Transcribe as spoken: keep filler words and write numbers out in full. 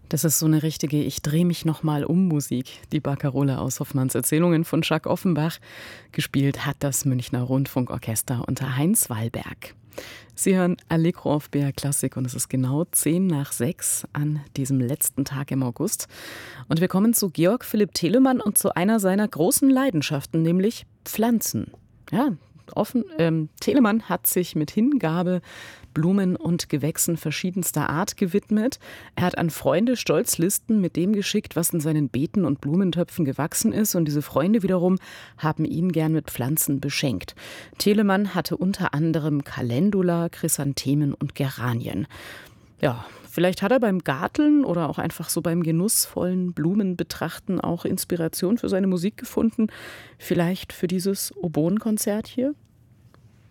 Das ist so eine richtige „Ich drehe mich noch mal um“ Musik, die Barcarola aus Hoffmanns Erzählungen von Jacques Offenbach. Gespielt hat das Münchner Rundfunkorchester unter Heinz Wallberg. Sie hören Allegro auf B R Klassik und es ist genau zehn nach sechs an diesem letzten Tag im August. Und wir kommen zu Georg Philipp Telemann und zu einer seiner großen Leidenschaften, nämlich Pflanzen. Ja, offen, ähm, Telemann hat sich mit Hingabe Blumen und Gewächsen verschiedenster Art gewidmet. Er hat an Freunde Stolzlisten mit dem geschickt, was in seinen Beeten und Blumentöpfen gewachsen ist. Und diese Freunde wiederum haben ihn gern mit Pflanzen beschenkt. Telemann hatte unter anderem Calendula, Chrysanthemen und Geranien. Ja, vielleicht hat er beim Garteln oder auch einfach so beim genussvollen Blumenbetrachten auch Inspiration für seine Musik gefunden. Vielleicht für dieses Oboenkonzert hier.